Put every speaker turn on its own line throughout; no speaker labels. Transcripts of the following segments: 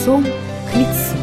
Лицом к лицу.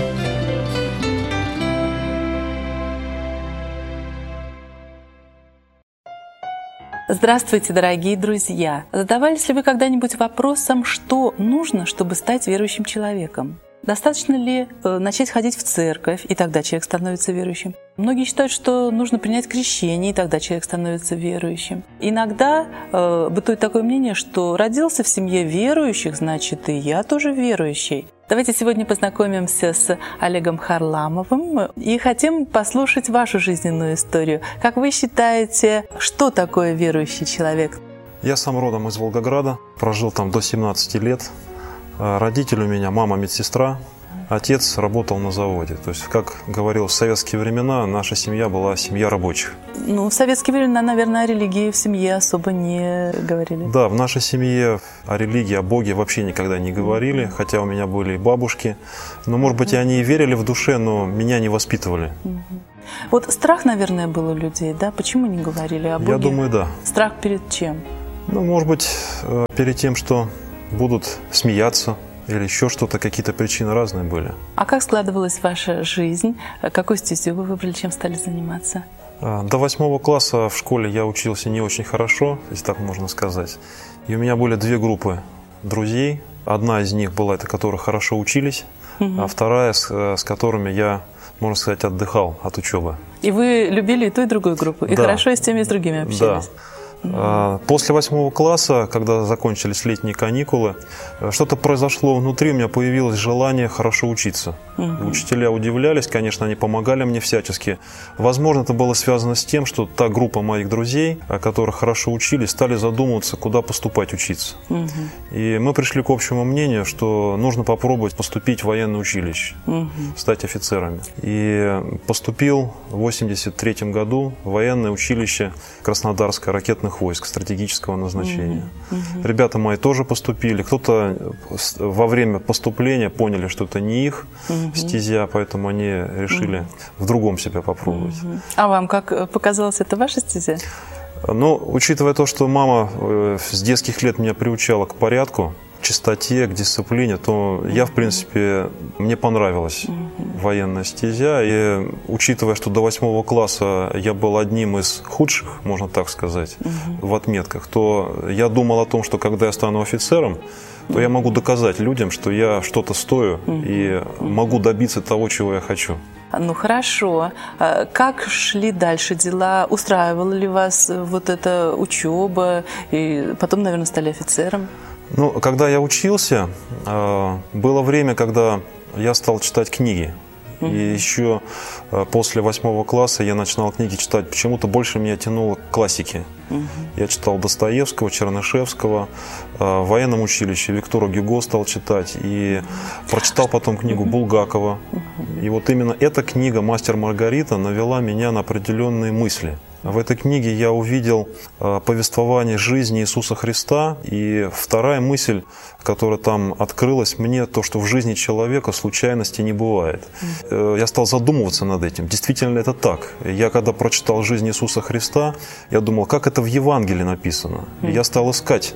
Здравствуйте, дорогие друзья! Задавались ли вы когда-нибудь вопросом, что нужно, чтобы стать верующим человеком? Достаточно ли начать ходить в церковь, и тогда человек становится верующим? Многие считают, что нужно принять крещение, и тогда человек становится верующим. Иногда бытует такое мнение, что родился в семье верующих, значит, и я тоже верующий. Давайте сегодня познакомимся с Олегом Харламовым и хотим послушать вашу жизненную историю. Как вы считаете, что такое верующий человек?
Я сам родом из Волгограда, прожил там до 17 лет. Родители у меня, мама медсестра, отец работал на заводе. То есть, как говорил, в советские времена наша семья была семья рабочих.
В советские времена, наверное, о религии в семье особо не говорили.
Да, в нашей семье о религии, о Боге вообще никогда не говорили, хотя у меня были и бабушки. Но, может быть, и они и верили в душе, но меня не воспитывали.
Вот страх, наверное, был у людей, да? Почему не говорили о Боге?
Я думаю, да.
Страх перед чем?
Может быть, перед тем, что будут смеяться или еще что-то, какие-то причины разные были.
А как складывалась ваша жизнь? Какую стезю вы выбрали, чем стали заниматься?
До 8 класса в школе я учился не очень хорошо, если так можно сказать. И у меня были две группы друзей. Одна из них была, это которые хорошо учились, а вторая, с которыми я, можно сказать, отдыхал от учебы.
И вы любили и ту, и другую группу? И хорошо и с теми, и с другими общались?
Да. После 8 класса, когда закончились летние каникулы, что-то произошло внутри, у меня появилось желание хорошо учиться. Учителя удивлялись, конечно, они помогали мне всячески. Возможно, это было связано с тем, что та группа моих друзей, которые хорошо учились, стали задумываться, куда поступать учиться. И мы пришли к общему мнению, что нужно попробовать поступить в военное училище, стать офицерами. И поступил в 1983 году в военное училище Краснодарское ракетных войск стратегического назначения. Ребята мои тоже поступили. Кто-то во время поступления поняли, что это не их стезя, поэтому они решили в другом себя попробовать.
А вам как показалось, это ваша стезя?
Учитывая то, что мама с детских лет меня приучала к порядку, к чистоте, к дисциплине, то я, в принципе, мне понравилась военная стезя. И учитывая, что до 8 класса я был одним из худших, можно так сказать, в отметках, то я думал о том, что когда я стану офицером, то я могу доказать людям, что я что-то стою и могу добиться того, чего я хочу.
Хорошо. Как шли дальше дела? Устраивала ли вас вот эта учеба? И потом, наверное, стали офицером?
Когда я учился, было время, когда я стал читать книги. И еще после 8 класса я начинал книги читать. Почему-то больше меня тянуло к классике. Я читал Достоевского, Чернышевского, в военном училище Виктора Гюго стал читать. И прочитал потом книгу Булгакова. И вот именно эта книга «Мастер Маргарита» навела меня на определенные мысли. В этой книге я увидел повествование жизни Иисуса Христа, и вторая мысль, которая там открылась мне, то, что в жизни человека случайности не бывает. Я стал задумываться над этим. Действительно это так. Я когда прочитал жизнь Иисуса Христа, я думал, как это в Евангелии написано. И я стал искать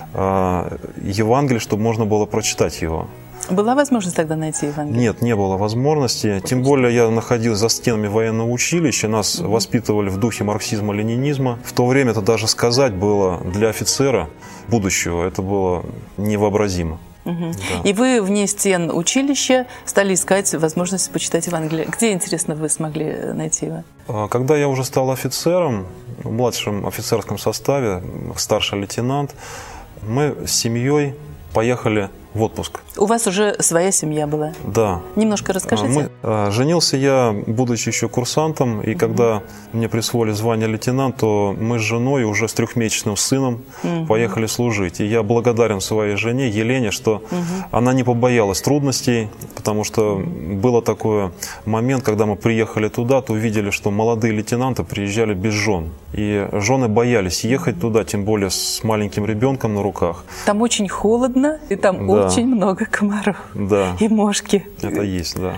Евангелие, чтобы можно было прочитать его.
Была возможность тогда найти Евангелие?
Нет, не было возможности. Тем более я находился за стенами военного училища. Нас воспитывали в духе марксизма-ленинизма. В то время это даже сказать было для офицера будущего. Это было невообразимо. Да.
И вы вне стен училища стали искать возможность почитать Евангелие. Где, интересно, вы смогли найти его?
Когда я уже стал офицером, в младшем офицерском составе, старший лейтенант, мы с семьей поехали в отпуск.
У вас уже своя семья была?
Да.
Немножко расскажите.
Женился я, будучи еще курсантом, и когда мне присвоили звание лейтенант, то мы с женой уже с 3-месячным сыном поехали служить. И я благодарен своей жене Елене, что она не побоялась трудностей, потому что был такой момент, когда мы приехали туда, то увидели, что молодые лейтенанты приезжали без жен. И жены боялись ехать туда, тем более с маленьким ребенком на руках.
Там очень холодно, и там очень много комаров и мошки.
Это есть, да.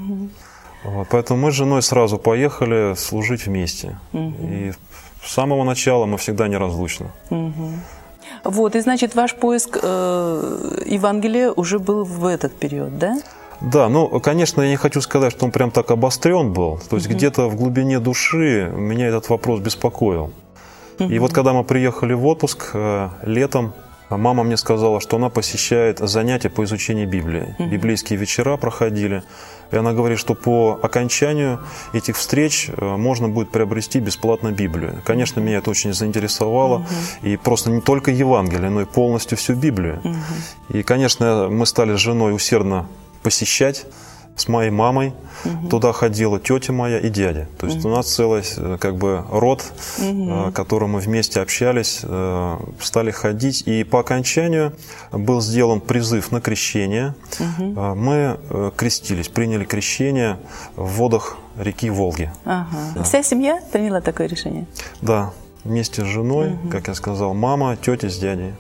Поэтому мы с женой сразу поехали служить вместе. И с самого начала мы всегда неразлучны.
Вот, и значит, ваш поиск Евангелия уже был в этот период, да?
Да, ну, конечно, я не хочу сказать, что он прям так обострен был. То есть где-то в глубине души меня этот вопрос беспокоил. И вот когда мы приехали в отпуск летом, мама мне сказала, что она посещает занятия по изучению Библии. Библейские вечера проходили. И она говорит, что по окончанию этих встреч можно будет приобрести бесплатно Библию. Конечно, меня это очень заинтересовало. И просто не только Евангелие, но и полностью всю Библию. И, конечно, мы стали с женой усердно посещать с моей мамой. Туда ходила тетя моя и дядя. То есть у нас целый как бы род, которым мы вместе общались, стали ходить. И по окончанию был сделан призыв на крещение. Мы крестились, приняли крещение в водах реки Волги.
Вся семья приняла такое решение?
Да, вместе с женой, как я сказал, мама, тетя с дядей.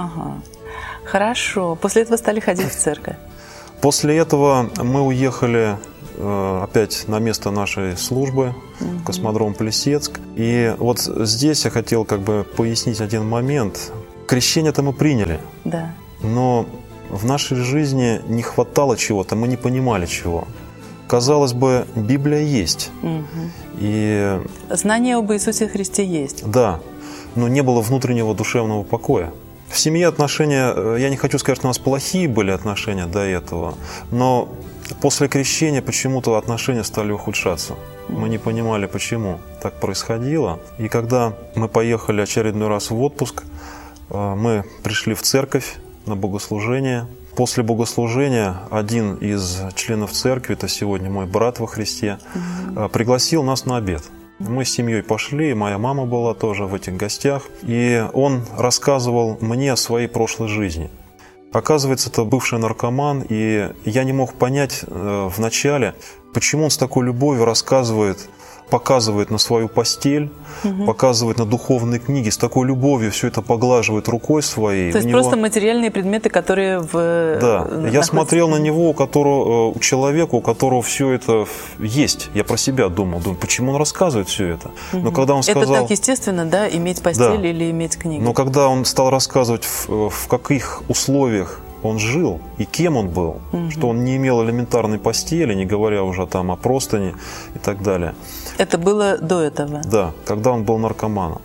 Хорошо. После этого стали ходить в церковь?
После этого мы уехали опять на место нашей службы, космодром Плесецк. И вот здесь я хотел как бы пояснить один момент. Крещение-то мы приняли,
да.
Но в нашей жизни не хватало чего-то, мы не понимали чего. Казалось бы, Библия есть. И...
знание об Иисусе Христе есть.
Да, но не было внутреннего душевного покоя. В семье отношения, я не хочу сказать, что у нас плохие были отношения до этого, но после крещения почему-то отношения стали ухудшаться. Мы не понимали, почему так происходило. И когда мы поехали очередной раз в отпуск, мы пришли в церковь на богослужение. После богослужения один из членов церкви, это сегодня мой брат во Христе, пригласил нас на обед. Мы с семьей пошли, моя мама была тоже в этих гостях, и он рассказывал мне о своей прошлой жизни. Оказывается, это бывший наркоман, и я не мог понять вначале, почему он с такой любовью показывает на свою постель, показывает на духовные книги, с такой любовью все это поглаживает рукой своей.
То есть просто материальные предметы, которые
Да, я смотрел на него, у человека, у которого все это есть. Я про себя думаю, почему он рассказывает все это. Но когда он сказал...
Это так естественно, да, иметь постель или иметь книгу.
Но когда он стал рассказывать, в каких условиях он жил и кем он был, что он не имел элементарной постели, не говоря уже там о простыне и так далее.
Это было до этого?
Да, когда он был наркоманом.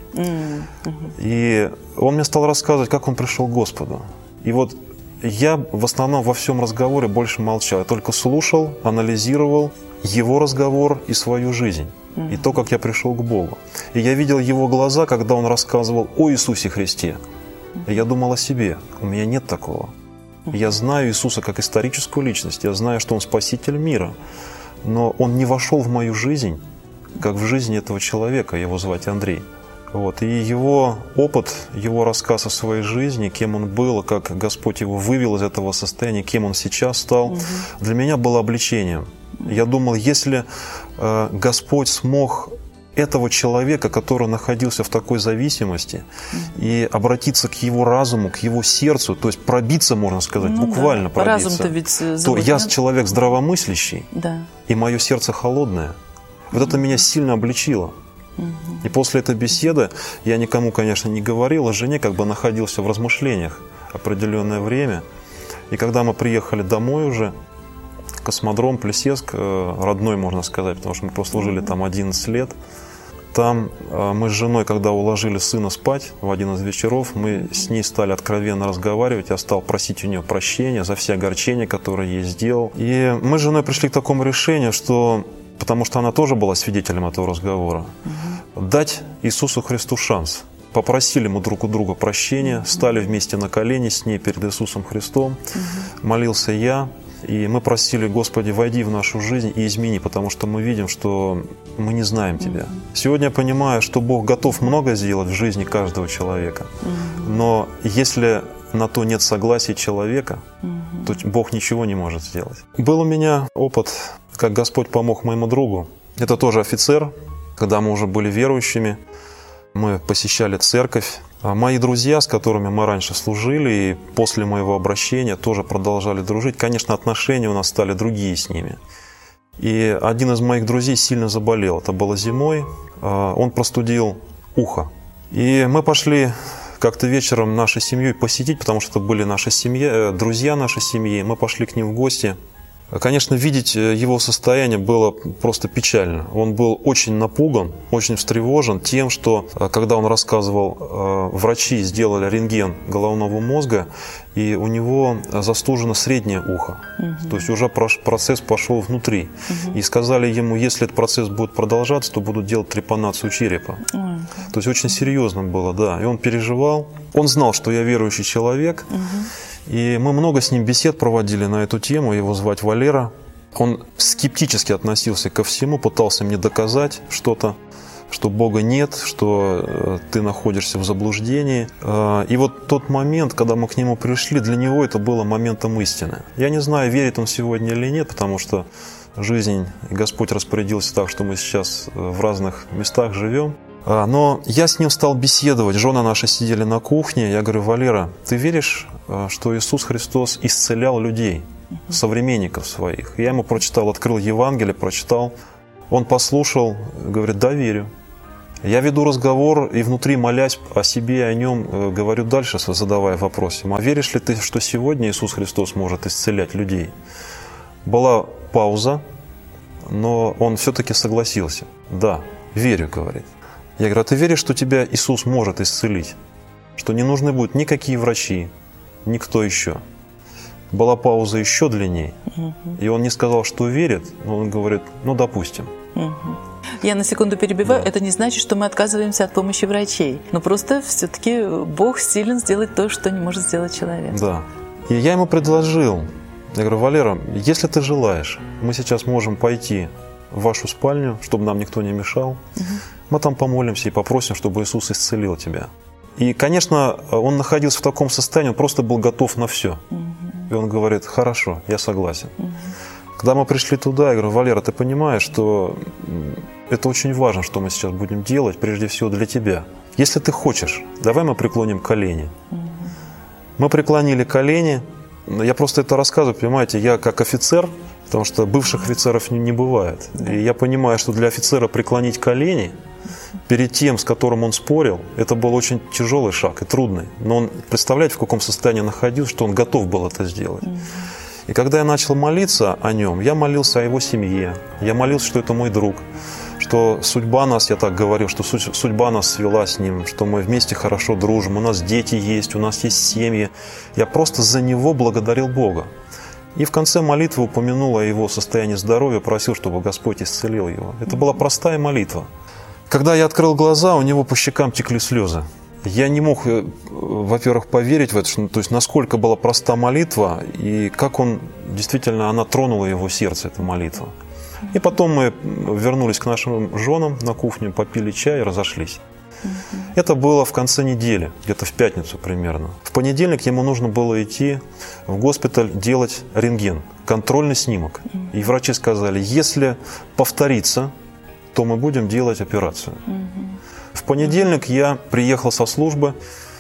И он мне стал рассказывать, как он пришел к Господу. И вот я в основном во всем разговоре больше молчал. Я только слушал, анализировал его разговор и свою жизнь. И то, как я пришел к Богу. И я видел его глаза, когда он рассказывал о Иисусе Христе. И я думал о себе. У меня нет такого. Я знаю Иисуса как историческую личность, я знаю, что Он спаситель мира, но Он не вошел в мою жизнь, как в жизнь этого человека, его звать Андрей. Вот. И его опыт, его рассказ о своей жизни, кем он был, как Господь его вывел из этого состояния, кем он сейчас стал, для меня было обличением. Я думал, если Господь смог этого человека, который находился в такой зависимости, и обратиться к его разуму, к его сердцу, то есть пробиться, можно сказать, буквально пробиться,
разум-то ведь
то я человек здравомыслящий,
да.
И мое сердце холодное. Вот это меня сильно обличило. И после этой беседы я никому, конечно, не говорил, а жене как бы находился в размышлениях определенное время. И когда мы приехали домой уже, космодром Плесецк, родной, можно сказать, потому что мы прослужили там 11 лет. Там мы с женой, когда уложили сына спать в один из вечеров, мы с ней стали откровенно разговаривать. Я стал просить у нее прощения за все огорчения, которые я ей сделал. И мы с женой пришли к такому решению, что, потому что она тоже была свидетелем этого разговора, дать Иисусу Христу шанс. Попросили мы друг у друга прощения, стали вместе на колени с ней перед Иисусом Христом. Молился я. И мы просили: Господи, войди в нашу жизнь и измени, потому что мы видим, что мы не знаем Тебя. Сегодня я понимаю, что Бог готов много сделать в жизни каждого человека. Но если на то нет согласия человека, то Бог ничего не может сделать. Был у меня опыт, как Господь помог моему другу. Это тоже офицер, когда мы уже были верующими. Мы посещали церковь. Мои друзья, с которыми мы раньше служили, и после моего обращения тоже продолжали дружить. Конечно, отношения у нас стали другие с ними. И один из моих друзей сильно заболел. Это было зимой. Он простудил ухо. И мы пошли как-то вечером нашей семьей посетить, потому что это были наши друзья нашей семьи. Мы пошли к ним в гости. Конечно, видеть его состояние было просто печально. Он был очень напуган, очень встревожен тем, что, когда он рассказывал, врачи сделали рентген головного мозга, и у него застужено среднее ухо. То есть уже процесс пошел внутри. И сказали ему, если этот процесс будет продолжаться, то будут делать трепанацию черепа. То есть очень серьезно было, да. И он переживал. Он знал, что я верующий человек. И мы много с ним бесед проводили на эту тему, его звать Валера. Он скептически относился ко всему, пытался мне доказать что-то, что Бога нет, что ты находишься в заблуждении. И вот тот момент, когда мы к нему пришли, для него это было моментом истины. Я не знаю, верит он сегодня или нет, потому что жизнь и Господь распорядился так, что мы сейчас в разных местах живем. Но я с ним стал беседовать, жены наши сидели на кухне, я говорю: Валера, ты веришь, что Иисус Христос исцелял людей, современников своих? Я ему прочитал, открыл Евангелие, прочитал, он послушал, говорит: да, верю. Я веду разговор и внутри, молясь о себе и о нем, говорю дальше, задавая вопрос: а веришь ли ты, что сегодня Иисус Христос может исцелять людей? Была пауза, но он все-таки согласился. Да, верю, говорит. Я говорю: а ты веришь, что тебя Иисус может исцелить? Что не нужны будут никакие врачи, никто еще? Была пауза еще длиннее, и он не сказал, что верит, но он говорит: ну, допустим.
Я на секунду перебиваю. Да. Это не значит, что мы отказываемся от помощи врачей. Но просто все-таки Бог силен сделать то, что не может сделать человек.
Да. И я ему предложил, я говорю: Валера, если ты желаешь, мы сейчас можем пойти в вашу спальню, чтобы нам никто не мешал. Мы там помолимся и попросим, чтобы Иисус исцелил тебя. И, конечно, он находился в таком состоянии, он просто был готов на все. И он говорит: хорошо, я согласен. Когда мы пришли туда, я говорю: Валера, ты понимаешь, что это очень важно, что мы сейчас будем делать, прежде всего для тебя. Если ты хочешь, давай мы преклоним колени. Мы преклонили колени. Я просто это рассказываю, понимаете, я как офицер, потому что бывших офицеров не бывает. И я понимаю, что для офицера преклонить колени перед тем, с которым он спорил, это был очень тяжелый шаг и трудный. Но он, представляете, в каком состоянии находился, что он готов был это сделать. И когда я начал молиться о нем, я молился о его семье, я молился, что это мой друг, что судьба нас, я так говорил, что судьба нас свела с ним, что мы вместе хорошо дружим, у нас дети есть, у нас есть семьи. Я просто за него благодарил Бога. И в конце молитвы упомянул о его состоянии здоровья, просил, чтобы Господь исцелил его. Это была простая молитва. Когда я открыл глаза, у него по щекам текли слезы. Я не мог, во-первых, поверить в это, то есть насколько была проста молитва, и как действительно она тронула его сердце, эта молитва. И потом мы вернулись к нашим женам на кухню, попили чай и разошлись. Это было в конце недели, где-то в пятницу примерно. В понедельник ему нужно было идти в госпиталь делать рентген, контрольный снимок. И врачи сказали: если повторится, то мы будем делать операцию. В понедельник я приехал со службы,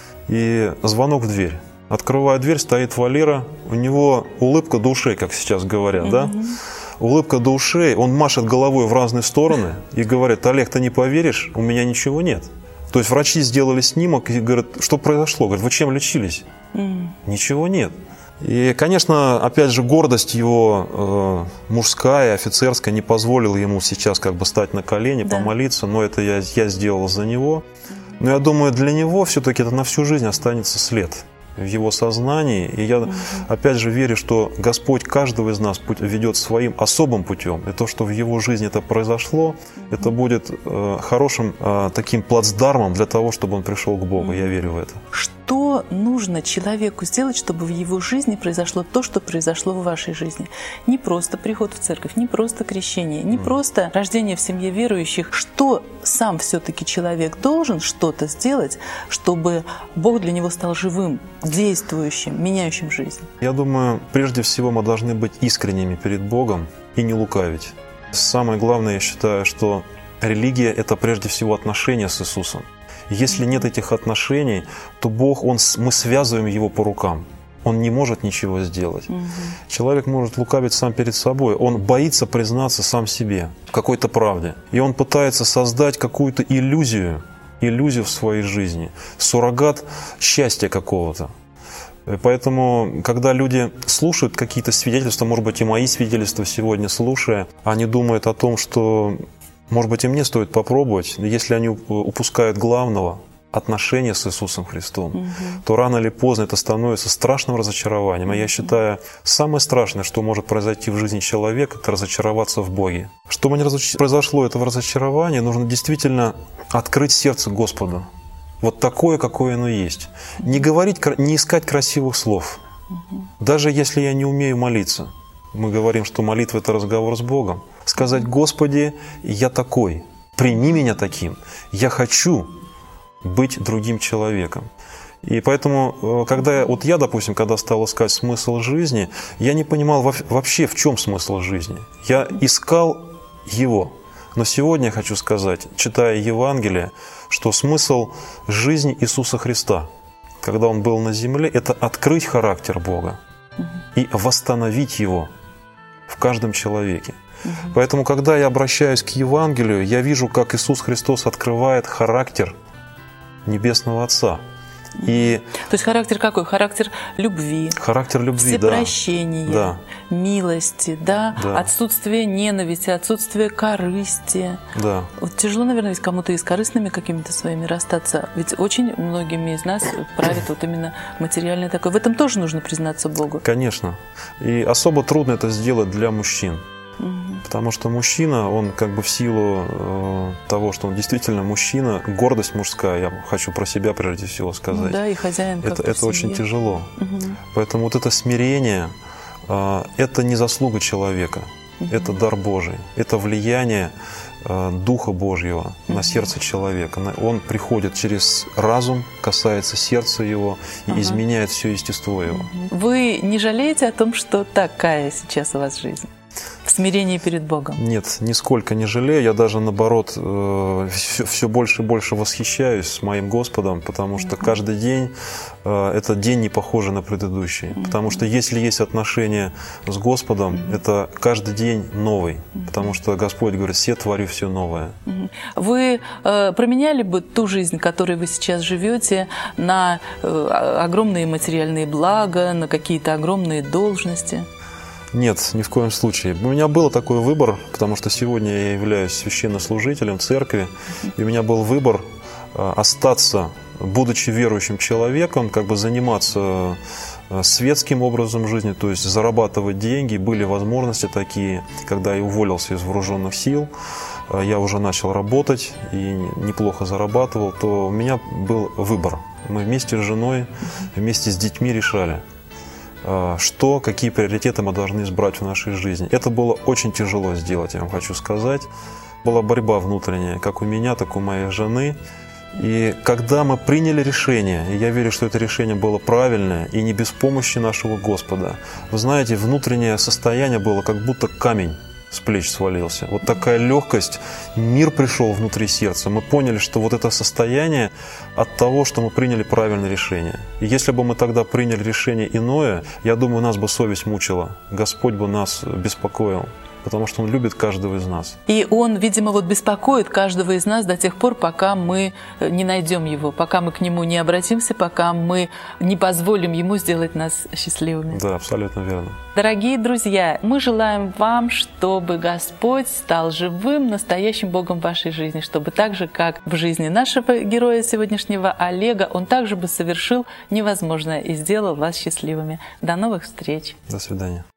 и звонок в дверь. Открываю дверь, стоит Валера, у него улыбка до ушей, как сейчас говорят, да? Улыбка до ушей, он машет головой в разные стороны и говорит: Олег, ты не поверишь, у меня ничего нет. То есть врачи сделали снимок и говорят: что произошло? Говорят: вы чем лечились? Ничего нет. И, конечно, опять же, гордость его мужская, офицерская не позволила ему сейчас как бы стать на колени, помолиться, но это я сделал за него. Но я думаю, для него все-таки это на всю жизнь останется след в его сознании. И я опять же верю, что Господь каждого из нас ведет своим особым путем. И то, что в его жизни это произошло, это будет хорошим таким плацдармом для того, чтобы он пришел к Богу. Я верю в это.
Что нужно человеку сделать, чтобы в его жизни произошло то, что произошло в вашей жизни? Не просто приход в церковь, не просто крещение, не просто рождение в семье верующих. Что сам все-таки человек должен что-то сделать, чтобы Бог для него стал живым, действующим, меняющим жизнь?
Я думаю, прежде всего мы должны быть искренними перед Богом и не лукавить. Самое главное, я считаю, что религия – это прежде всего отношения с Иисусом. Если нет этих отношений, то Бог, мы связываем Его по рукам. Он не может ничего сделать. Человек может лукавить сам перед собой. Он боится признаться сам себе в какой-то правде. И он пытается создать какую-то иллюзию в своей жизни, суррогат счастья какого-то. И поэтому, когда люди слушают какие-то свидетельства, может быть, и мои свидетельства сегодня слушая, они думают о том, что, может быть, и мне стоит попробовать, если они упускают главного – отношения с Иисусом Христом, то рано или поздно это становится страшным разочарованием. И я считаю, самое страшное, что может произойти в жизни человека, это разочароваться в Боге. Чтобы не произошло этого разочарования, нужно действительно открыть сердце Господу. Вот такое, какое оно есть. Не говорить, не искать красивых слов. Даже если я не умею молиться. Мы говорим, что молитва – это разговор с Богом. Сказать: «Господи, я такой, прими меня таким, я хочу быть другим человеком». И поэтому, когда допустим, когда стал искать смысл жизни, я не понимал вообще, в чем смысл жизни. Я искал его. Но сегодня я хочу сказать, читая Евангелие, что смысл жизни Иисуса Христа, когда Он был на земле, это открыть характер Бога и восстановить его в каждом человеке. Поэтому, когда я обращаюсь к Евангелию, я вижу, как Иисус Христос открывает характер Небесного Отца. И
то есть характер какой? Характер любви.
Характер любви,
всепрощения,
да.
Милости, да? Отсутствие ненависти, отсутствие корысти.
Да.
Вот тяжело, наверное, ведь кому-то и с корыстными какими-то своими расстаться. Ведь очень многими из нас правит вот именно материальное такое. В этом тоже нужно признаться Богу.
Конечно. И особо трудно это сделать для мужчин. Потому что мужчина, он как бы в силу того, что он действительно мужчина, гордость мужская, я хочу про себя прежде всего сказать.
Да, и хозяин как
это очень тяжело. Поэтому вот это смирение, это не заслуга человека, это дар Божий, это влияние Духа Божьего на сердце человека. Он приходит через разум, касается сердца его и изменяет все естество его.
Вы не жалеете о том, что такая сейчас у вас жизнь? В смирении перед Богом? Нет,
нисколько не жалею. Я даже, наоборот, все больше и больше восхищаюсь моим Господом, потому что каждый день этот день не похож на предыдущий. Потому что если есть отношения с Господом, это каждый день новый. Потому что Господь говорит: «Се творю все новое».
Вы променяли бы ту жизнь, которой вы сейчас живете, на огромные материальные блага, на какие-то огромные должности?
Нет, ни в коем случае. У меня был такой выбор, потому что сегодня я являюсь священнослужителем церкви, и у меня был выбор остаться, будучи верующим человеком, как бы заниматься светским образом жизни, то есть зарабатывать деньги. Были возможности такие, когда я уволился из вооруженных сил, я уже начал работать и неплохо зарабатывал, то у меня был выбор. Мы вместе с женой, вместе с детьми решали, какие приоритеты мы должны избрать в нашей жизни. Это было очень тяжело сделать, я вам хочу сказать. Была борьба внутренняя, как у меня, так и у моей жены. И когда мы приняли решение, и я верю, что это решение было правильное, и не без помощи нашего Господа, вы знаете, внутреннее состояние было, как будто камень с плеч свалился. Вот такая легкость, мир пришел внутри сердца. Мы поняли, что вот это состояние от того, что мы приняли правильное решение. И если бы мы тогда приняли решение иное, я думаю, нас бы совесть мучила. Господь бы нас беспокоил, потому что Он любит каждого из нас.
И Он, видимо, вот беспокоит каждого из нас до тех пор, пока мы не найдем Его, пока мы к Нему не обратимся, пока мы не позволим Ему сделать нас счастливыми.
Да, абсолютно верно.
Дорогие друзья, мы желаем вам, чтобы Господь стал живым, настоящим Богом в вашей жизни, чтобы так же, как в жизни нашего героя сегодняшнего Олега, Он также бы совершил невозможное и сделал вас счастливыми. До новых встреч.
До свидания.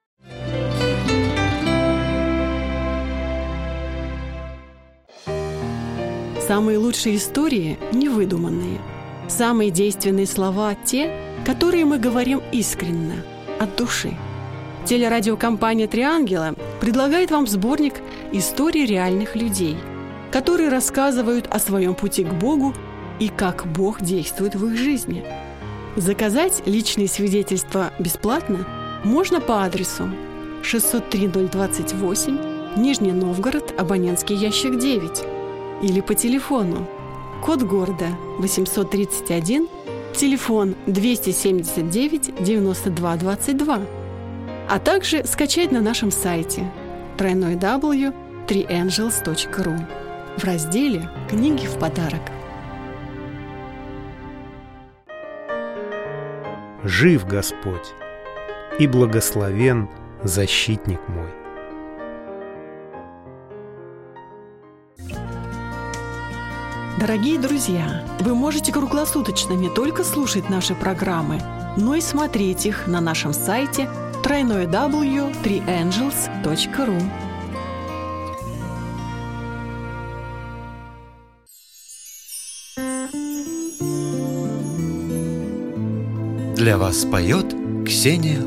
Самые лучшие истории невыдуманные. Самые действенные слова – те, которые мы говорим искренне, от души. Телерадиокомпания «Три ангела» предлагает вам сборник историй реальных людей, которые рассказывают о своем пути к Богу и как Бог действует в их жизни. Заказать личные свидетельства бесплатно можно по адресу 603-028, Нижний Новгород, абонентский ящик 9, или по телефону, код города 831, телефон 279 92 22, а также скачать на нашем сайте www.3angels.ru в разделе «Книги в подарок».
жив Господь, и благословен защитник мой.
Дорогие друзья, вы можете круглосуточно не только слушать наши программы, но и смотреть их на нашем сайте www.3angels.ru.
Для вас поет Ксения